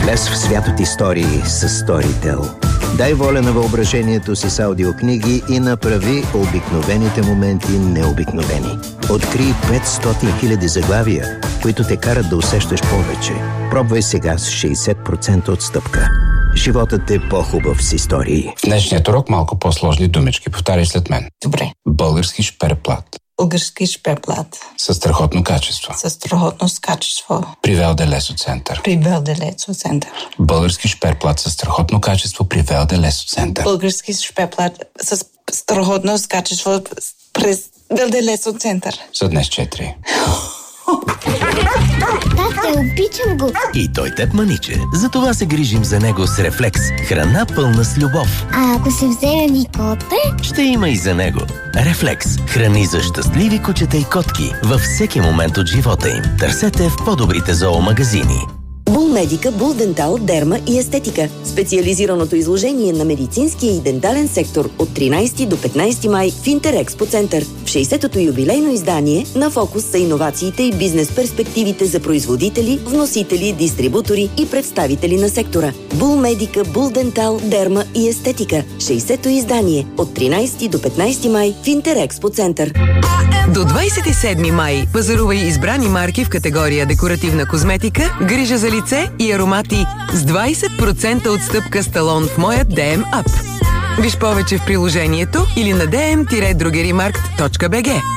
Влез в свят от истории с Storytel. Дай воля на въображението си с аудиокниги и направи обикновените моменти необикновени. Открий 500 000 заглавия, които те карат да усещаш повече. Пробвай сега с 60% отстъпка. Животът е по-хубав с истории. Днешният урок малко по-сложни думички. Повтаряй след мен. Добре. Български шперплат. Български шперплат. Със страхотно качество. Със страхотно качество. При Велде Лесо Център. При Велде Лесо Център. Български шперплат със страхотно качество при Велде Лесо Център. Български шперплат с страхотно качество през Велде Лесо Център. За днес 4. Тате, обичам го. И той теб маниче. Затова се грижим за него с Рефлекс. Храна пълна с любов. А ако се вземе ми коте? Ще има и за него. Рефлекс. Храни за щастливи кучета и котки във всеки момент от живота им. Търсете в по-добрите зоомагазини. Булмедика, Булдентал, Дерма и Естетика. Специализираното изложение на медицинския и дентален сектор от 13 до 15 май в Интерекспо Център. В 60-то юбилейно издание на фокус са иновациите и бизнес перспективите за производители, вносители, дистрибутори и представители на сектора. Булмедика, Булдентал, Дерма и Естетика. 60-то издание от 13 до 15 май в Интерекспо Център. До 27 май пазарувай избрани марки в категория декоративна козметика, грижа за лице и аромати с 20% отстъпка с талон в моят DM App. Виж повече в приложението или на dm-drogerimarkt.bg.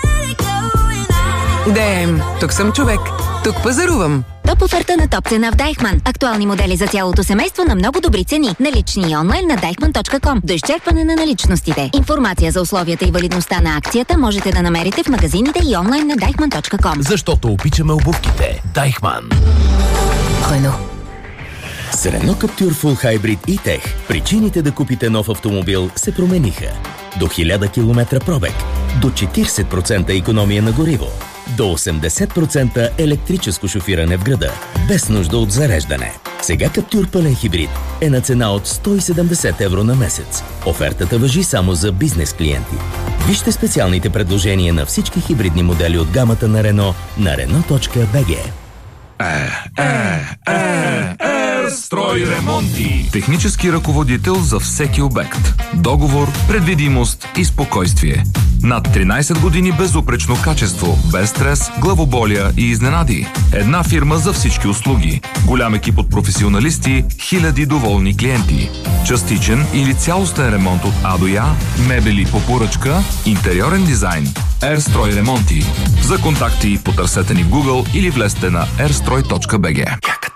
DM. Тук съм човек. Тук пазарувам. Топ оферта на топ цена в Дайхман. Актуални модели за цялото семейство на много добри цени. Налични и онлайн на deichmann.com. До изчерпване на наличностите. Информация за условията и валидността на акцията можете да намерите в магазините и онлайн на deichmann.com. Защото обичаме обувките. Дайхман. Рено. С Renault Captur Full Hybrid E-Tech причините да купите нов автомобил се промениха. До 1000 км пробег, до 40% икономия на гориво, до 80% електрическо шофиране в града, без нужда от зареждане. Сега Captur пълен хибрид е на цена от 170 евро на месец. Офертата важи само за бизнес клиенти. Вижте специалните предложения на всички хибридни модели от гамата на Renault на Renault.bg. Строй ремонти. Технически ръководител за всеки обект. Договор, предвидимост и спокойствие. Над 13 години безупречно качество, без стрес, главоболия и изненади. Една фирма за всички услуги. Голям екип от професионалисти, хиляди доволни клиенти. Частичен или цялостен ремонт от А до Я, мебели по поръчка, интериорен дизайн. Строй ремонти. За контакти потърсете ни в Google или влезте на airstroi.bg.